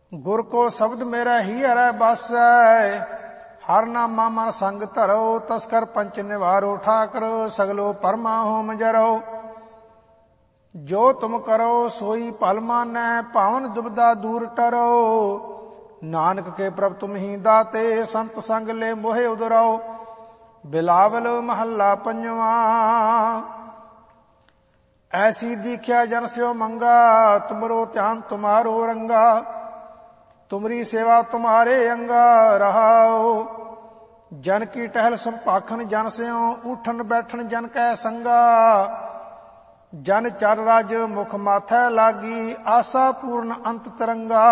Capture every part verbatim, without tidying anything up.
ਗੁਰ ਕੋ ਸ਼ਬਦ ਮੇਰਾ ਹੀ ਹਰੈ ਬਾਸੈ, ਹਰ ਨਾਮਾ ਮਨ ਸੰਗ ਧਰੋ, ਤਸਕਰ ਪੰਚ ਨਿਵਾਰੋ ਠਾਕਰ, ਸਗਲੋ ਪਰਮਾ ਹੋਮ ਜਰੋ। ਜੋ ਤੁਮ ਕਰੋ ਸੋਈ ਭਲ ਮਾਨੈ, ਭਾਵਨ ਦੁਬਦਾ ਦੂਰ ਟਰੋ। ਨਾਨਕ ਕੇ ਪ੍ਰਭ ਤੁਮ ਹੀ ਦਾਤੇ, ਸੰਤ ਸੰਗ ਲੈ ਮੋਹਿ ਉਦਰੋ। ਬਿਲਾਵਲ ਮਹੱਲਾ ਪੰਜਵਾ। ਐਸੀ ਦੀਖਿਆ ਜਨ ਸਿਓ ਮੰਗਾ, ਤੁਮਰੋ ਧਿਆਨ ਤੁਮਾਰੋ ਰੰਗਾ। ਤੁਮਰੀ ਸੇਵਾ ਤੁਮਾਰੇ ਅੰਗਾ ਰਹਾਓ। ਜਨ ਕੀ ਟਹਿਲ ਸੰਭਾਖਣ ਜਨ ਸਿਓ, ਉਠਣ ਬੈਠਣ ਜਨ ਕੈ ਸੰਗਾ। ਜਨ ਚਰ ਰਜ ਮੁਖ ਮਾਥੈ ਲਾਗੀ, ਆਸਾ ਪੂਰਨ ਅੰਤ ਤਰੰਗਾ।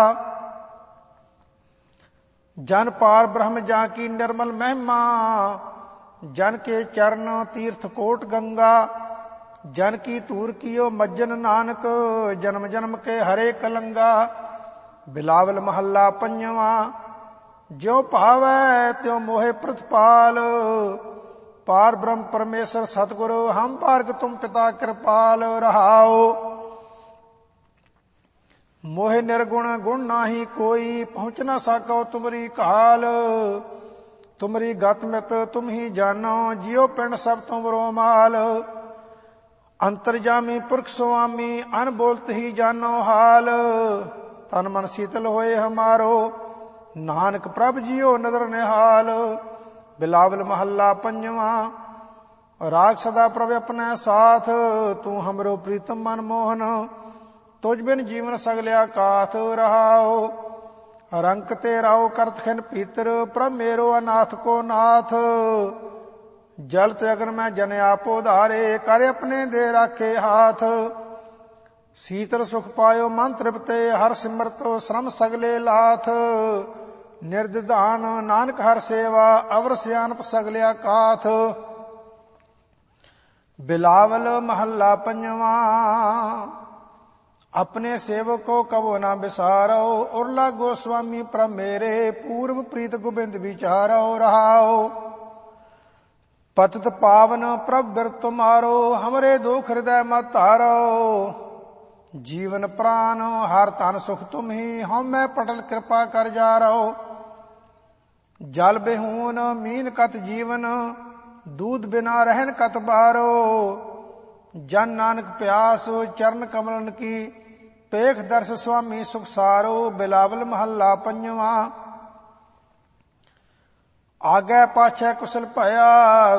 ਜਨ ਪਾਰ ਬ੍ਰਹਮ ਜਾਂ ਕੀ ਨਿਰਮਲ ਮਹਿਮਾ, ਜਨ ਕੇ ਚਰਨ ਤੀਰਥ ਕੋਟ ਗੰਗਾ। ਜਨ ਕੀ ਧੂਰ ਕੀਓ ਮੱਜਨ ਨਾਨਕ, ਜਨਮ ਜਨਮ ਕੇ ਹਰੇ ਕਲੰਗਾ। ਬਿਲਾਵਲ ਮਹੱਲਾ ਪੰਜਵਾ। ਜਿਉ ਭਾਵੈ ਤਿਉ ਮੋਹਿ ਪ੍ਰਤਪਾਲ, ਪਾਰ ਬ੍ਰਹਮ ਪਰਮੇਸ਼ਰ ਸਤਿਗੁਰ, ਹਮ ਭਾਰਗ ਤੁਮ ਪਿਤਾ ਕਿਰਪਾਲ ਰਹਾਓ। ਮੋਹਿ ਨਿਰਗੁਣ ਗੁਣ ਨਾਹੀ ਕੋਈ, ਪਹੁੰਚ ਨਾ ਸਾਕੋ ਤੁਮਰੀ ਕਾਲ। ਤੁਮਰੀ ਗਤ ਮਿਤ ਤੁਮ ਹੀ ਜਾਨੋ, ਜਿਉ ਪਿੰਡ ਸਭ ਤੁਮਰੋ ਮਾਲ। ਅੰਤਰਜਾਮੀ ਪੁਰਖ ਸੁਆਮੀ, ਅਨਬੋਲਤ ਹੀ ਜਾਨੋ ਹਾਲ। ਤਨ ਮਨ ਸੀਤਲ ਹੋਏ ਹਮਾਰੋ, ਨਾਨਕ ਪ੍ਰਭ ਜੀਓ ਨਦਰ ਨਿਹਾਲ। ਬਿਲਾਵਲ ਮਹੱਲਾ ਪੰਜਵਾ। ਰਾਗ ਸਦਾ ਪ੍ਰਭ ਆਪਣਾ ਸਾਥ, ਤੂੰ ਹਮਰੋ ਪ੍ਰੀਤਮ ਮਨ ਮੋਹਨ। ਤੁਝ ਬਿਨ ਜੀਵਨ ਸਗਲਿਆ ਕਾਥ ਰਹਾਓ। ਰੰਕ ਤੇ ਰਾਓ ਕਰਤ ਖਿਨ ਪੀਤਰ, ਪ੍ਰਭ ਮੇਰੋ ਅਨਾਥ ਕੋ ਨਾਥ। ਜਲ ਤੇ ਅਗਨ ਮੈਂ ਜਨ ਆਪੋ ਧਾਰੇ, ਕਰ ਆਪਣੇ ਦੇ ਰਾਖੇ ਹਾਥ। ਸੀਤਲ ਸੁਖ ਪਾਇਓ ਮਨ ਤ੍ਰਿਪਤੇ, ਹਰ ਸਿਮਰਤੋ ਸ਼ਰਮ ਸਗਲੇ ਲਾਥ। ਨਿਰਦਿਧਾਨ ਨਾਨਕ ਹਰ ਸੇਵਾ, ਅਵਰ ਸਿਆਨਪ ਸਗਲਿਆ ਕਾਥ। ਬਿਲਾਵਲ ਮਹੱਲਾ ਪੰਜਵਾ। ਆਪਣੇ ਸੇਵਕ ਕੋ ਕਬੋ ਨਾ ਬਿਸਾਰੋ, ਉਰਲਾ ਗੋਸਵਾਮੀ ਪ੍ਰਭ ਮੇਰੇ, ਪੂਰਬ ਪ੍ਰੀਤ ਗੋਬਿੰਦ ਵਿਚਾਰੋ ਰਹਾਓ। ਪਤਿਤ ਪਾਵਨ ਪ੍ਰਭ ਬਿਰਤ ਤੁਮਾਰੋ, ਹਮਰੇ ਦੁਖ ਹਿਰਦੈ ਮਤ ਧਾਰੋ। ਜੀਵਨ ਪ੍ਰਾਨ ਹਰ ਧਨ ਸੁਖ ਤੁਮ ਹੀ, ਹਉਮੈ ਪਟਲ ਕਿਰਪਾ ਕਰ ਜਾਰੋ। ਜਲ ਬਿਹੂਨ ਮੀਨ ਕਤ ਜੀਵਨ, ਦੂਧ ਬਿਨਾ ਰਹਿਨ ਕਤ ਬਾਰੋ। ਜਨ ਨਾਨਕ ਪਿਆਸ ਚਰਨ ਕਮਲਨ ਕੀ, ਪੇਖ ਦਰਸ ਸੁਆਮੀ ਸੁਖ ਸਾਰੋ। ਬਿਲਾਵਲ ਮਹੱਲਾ ਪੰਜਵਾ। ਆਗੇ ਪਾਛੈ ਕੁਸ਼ਲ ਭਇਆ,